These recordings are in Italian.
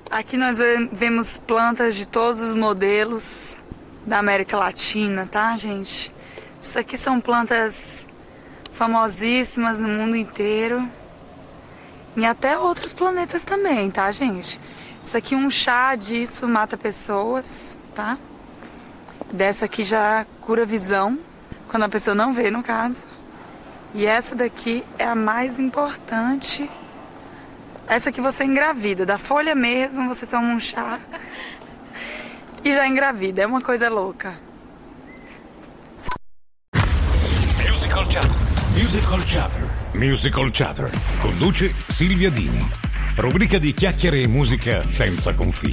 Aqui nós vemos plantas de todos os modelos da América Latina, tá, gente? Isso aqui são plantas famosíssimas no mundo inteiro. E até outros planetas também, tá, gente? Isso aqui, um chá disso mata pessoas, tá? Dessa aqui já cura visão, quando a pessoa não vê, no caso. E essa daqui é a mais importante. Essa aqui você engravida. Da folha mesmo, você toma um chá e já engravida. É uma coisa louca. Musical Chatter. Musical Chatter. Musical Chatter. Conduce Silvia Dini. Rubrica di chiacchiere e musica senza confini.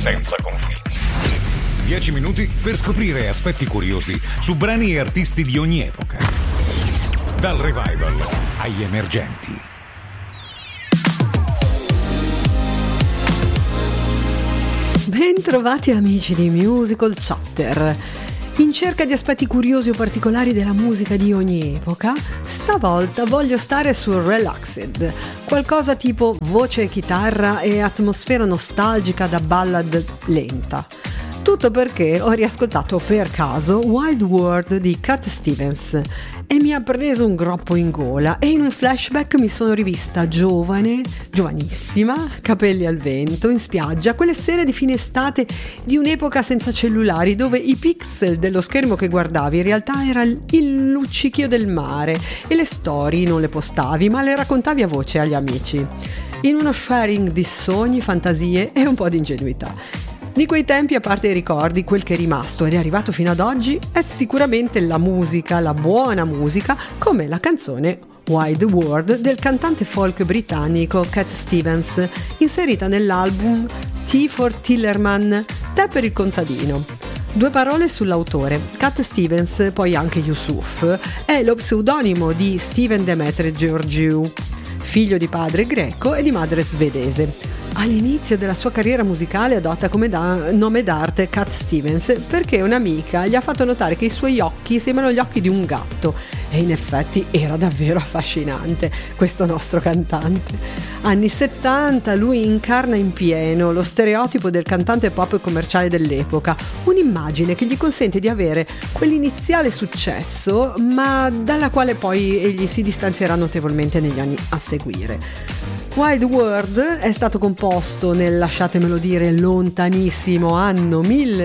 10 minuti per scoprire aspetti curiosi su brani e artisti di ogni epoca. Dal revival agli emergenti. Bentrovati amici di Musical Chatter. In cerca di aspetti curiosi o particolari della musica di ogni epoca, stavolta voglio stare sul relaxed, qualcosa tipo voce e chitarra e atmosfera nostalgica da ballad lenta. Tutto perché ho riascoltato per caso Wild World di Cat Stevens e mi ha preso un groppo in gola e in un flashback mi sono rivista giovanissima, capelli al vento, in spiaggia, quelle sere di fine estate di un'epoca senza cellulari dove i pixel dello schermo che guardavi in realtà era il luccichio del mare e le storie non le postavi ma le raccontavi a voce agli amici. In uno sharing di sogni, fantasie e un po' di ingenuità. Di quei tempi, a parte i ricordi, quel che è rimasto ed è arrivato fino ad oggi è sicuramente la musica, la buona musica, come la canzone Wild World del cantante folk britannico Cat Stevens, inserita nell'album T for Tillerman, Te per il contadino. Due parole sull'autore. Cat Stevens, poi anche Yusuf, è lo pseudonimo di Steven Demetre Georgiou, figlio di padre greco e di madre svedese. All'inizio della sua carriera musicale adotta come nome d'arte Cat Stevens perché un'amica gli ha fatto notare che i suoi occhi sembrano gli occhi di un gatto e in effetti era davvero affascinante questo nostro cantante. Anni 70, lui incarna in pieno lo stereotipo del cantante pop commerciale dell'epoca, un'immagine che gli consente di avere quell'iniziale successo ma dalla quale poi egli si distanzierà notevolmente negli anni a seguire. Wild World è stato composto nel, lasciatemelo dire, lontanissimo anno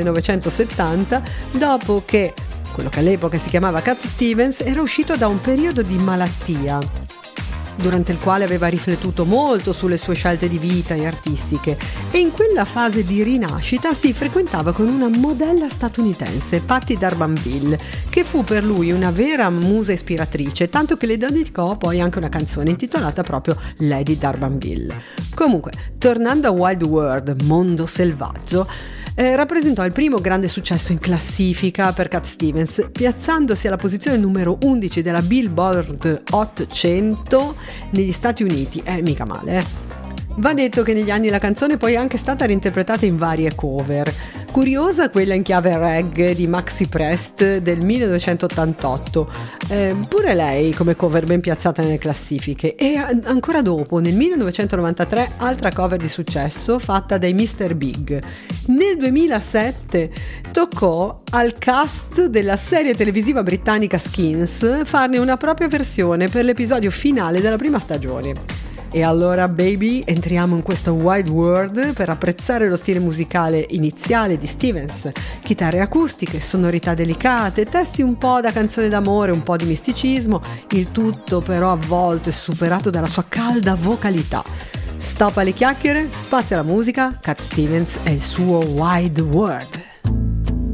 1970, dopo che quello che all'epoca si chiamava Cat Stevens era uscito da un periodo di malattia, durante il quale aveva riflettuto molto sulle sue scelte di vita e artistiche, e in quella fase di rinascita si frequentava con una modella statunitense, Patti D'Arbanville, che fu per lui una vera musa ispiratrice, tanto che le dedicò poi anche una canzone intitolata proprio Lady D'Arbanville. Comunque, tornando a Wild World, Mondo Selvaggio, rappresentò il primo grande successo in classifica per Cat Stevens, piazzandosi alla posizione numero 11 della Billboard Hot 100 negli Stati Uniti. Mica male, Va detto che negli anni la canzone poi è anche stata reinterpretata in varie cover. Curiosa quella in chiave reggae di Maxi Prest del 1988, pure lei come cover ben piazzata nelle classifiche, e ancora dopo, nel 1993, altra cover di successo fatta dai Mr. Big. Nel 2007 toccò al cast della serie televisiva britannica Skins farne una propria versione per l'episodio finale della prima stagione. E allora, baby, entriamo in questo Wild World per apprezzare lo stile musicale iniziale di Stevens. Chitarre acustiche, sonorità delicate, testi un po' da canzone d'amore, un po' di misticismo, il tutto però avvolto e superato dalla sua calda vocalità. Stop alle chiacchiere, spazio alla musica, Cat Stevens e il suo Wild World.